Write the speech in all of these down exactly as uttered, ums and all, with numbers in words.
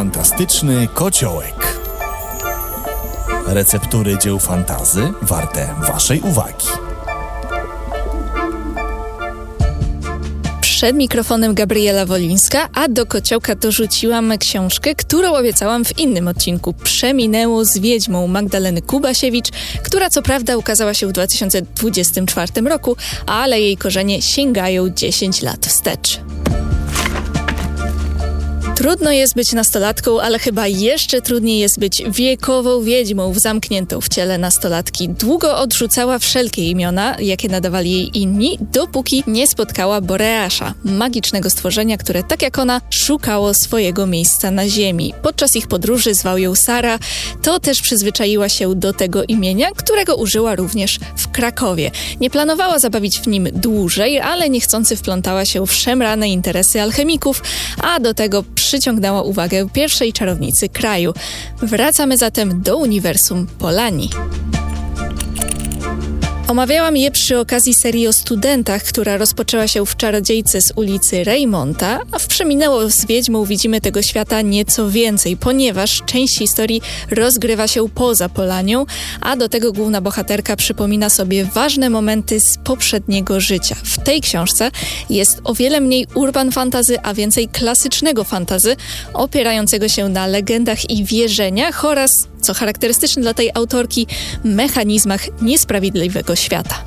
Fantastyczny kociołek. Receptury dzieł fantazy warte waszej uwagi. Przed mikrofonem Gabriela Wolińska, a do kociołka dorzuciłam książkę, którą obiecałam w innym odcinku. Przeminęło z Wiedźmą Magdaleny Kubasiewicz, która co prawda ukazała się w dwa tysiące dwudziestym czwartym roku, ale jej korzenie sięgają dziesięć lat wstecz. Trudno jest być nastolatką, ale chyba jeszcze trudniej jest być wiekową wiedźmą zamkniętą w ciele nastolatki. Długo odrzucała wszelkie imiona, jakie nadawali jej inni, dopóki nie spotkała Boreasza, magicznego stworzenia, które tak jak ona szukało swojego miejsca na ziemi. Podczas ich podróży zwał ją Sara, to też przyzwyczaiła się do tego imienia, którego użyła również w Krakowie. Nie planowała zabawić w nim dłużej, ale niechcący wplątała się w szemrane interesy alchemików, a do tego przyciągnęła uwagę pierwszej czarownicy kraju. Wracamy zatem do uniwersum Polani. Omawiałam je przy okazji serii o studentach, która rozpoczęła się w Czarodziejce z ulicy Reymonta, a w Przeminęło z Wiedźmą widzimy tego świata nieco więcej, ponieważ część historii rozgrywa się poza Polanią, a do tego główna bohaterka przypomina sobie ważne momenty z poprzedniego życia. W tej książce jest o wiele mniej urban fantasy, a więcej klasycznego fantasy, opierającego się na legendach i wierzeniach oraz, co charakterystyczne dla tej autorki, mechanizmach niesprawiedliwego świata.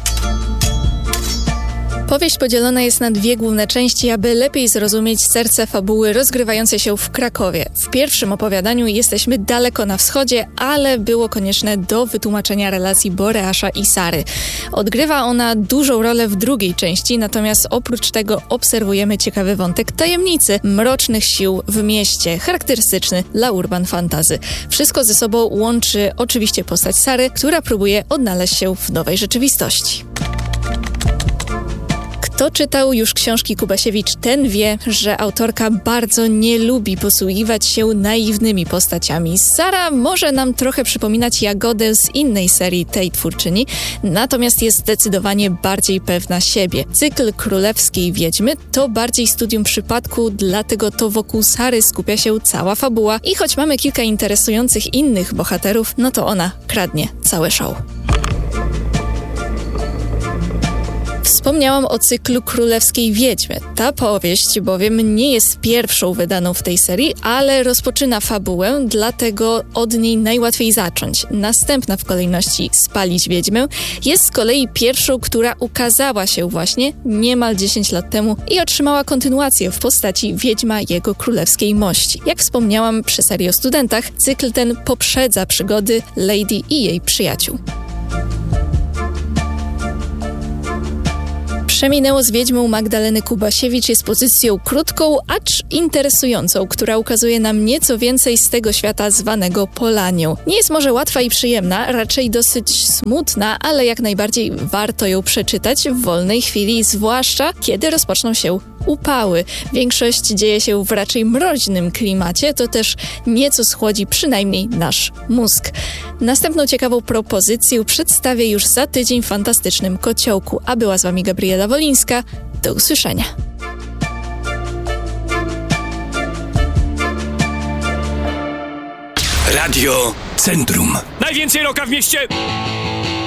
Powieść podzielona jest na dwie główne części, aby lepiej zrozumieć serce fabuły rozgrywającej się w Krakowie. W pierwszym opowiadaniu jesteśmy daleko na wschodzie, ale było konieczne do wytłumaczenia relacji Boreasza i Sary. Odgrywa ona dużą rolę w drugiej części, natomiast oprócz tego obserwujemy ciekawy wątek tajemnicy, mrocznych sił w mieście, charakterystyczny dla urban fantasy. Wszystko ze sobą łączy oczywiście postać Sary, która próbuje odnaleźć się w nowej rzeczywistości. Kto czytał już książki Kubasiewicz, ten wie, że autorka bardzo nie lubi posługiwać się naiwnymi postaciami. Sara może nam trochę przypominać Jagodę z innej serii tej twórczyni, natomiast jest zdecydowanie bardziej pewna siebie. Cykl Królewskiej Wiedźmy to bardziej studium przypadku, dlatego to wokół Sary skupia się cała fabuła i choć mamy kilka interesujących innych bohaterów, no to ona kradnie całe show. Wspomniałam o cyklu Królewskiej Wiedźmy. Ta powieść bowiem nie jest pierwszą wydaną w tej serii, ale rozpoczyna fabułę, dlatego od niej najłatwiej zacząć. Następna w kolejności Spalić Wiedźmę jest z kolei pierwszą, która ukazała się właśnie niemal dziesięć lat temu i otrzymała kontynuację w postaci Wiedźma jego królewskiej mości. Jak wspomniałam przy serii o studentach, cykl ten poprzedza przygody Lady i jej przyjaciół. Przeminęło z Wiedźmą Magdaleny Kubasiewicz jest pozycją krótką, acz interesującą, która ukazuje nam nieco więcej z tego świata zwanego Polanią. Nie jest może łatwa i przyjemna, raczej dosyć smutna, ale jak najbardziej warto ją przeczytać w wolnej chwili, zwłaszcza kiedy rozpoczną się upały. Większość dzieje się w raczej mroźnym klimacie, to też nieco schłodzi przynajmniej nasz mózg. Następną ciekawą propozycję przedstawię już za tydzień w fantastycznym kociołku. A była z wami Gabriela Wolińska. Do usłyszenia. Radio Centrum. Najwięcej roka w mieście!